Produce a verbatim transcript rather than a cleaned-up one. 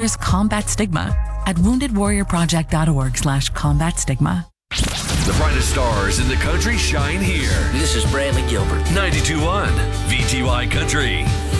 warriors combat stigma at wounded warrior project dot org slash combat stigma. The brightest stars in the country shine here. This is Bradley Gilbert. ninety-two point one V T Y Country.